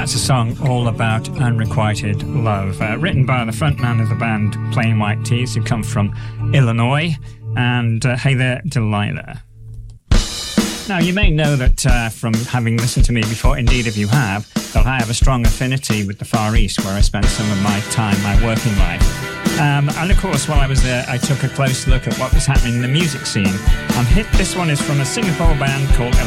that's a song all about unrequited love, written by the frontman of the band Plain White T's, who come from Illinois. And hey there, Delilah. Now, you may know that from having listened to me before, indeed if you have, that I have a strong affinity with the Far East, where I spent some of my time, my working life. And of course, while I was there, I took a close look at what was happening in the music scene. This one is from a Singapore band called